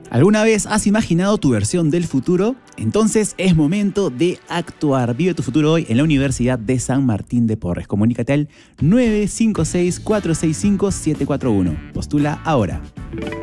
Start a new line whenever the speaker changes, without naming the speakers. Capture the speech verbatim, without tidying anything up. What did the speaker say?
¿Alguna vez has imaginado tu versión del futuro? Entonces es momento de actuar. Vive tu futuro hoy en la Universidad de San Martín de Porres. Comunícate al nueve cinco seis, cuatro seis cinco, siete cuatro uno. Postula ahora.